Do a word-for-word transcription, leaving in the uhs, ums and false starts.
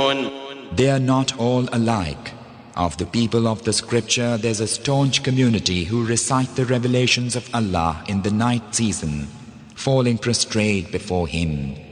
يعلمون. They are not all alike. Of the people of the scripture, there's a staunch community who recite the revelations of Allah in the night season, falling prostrate before Him.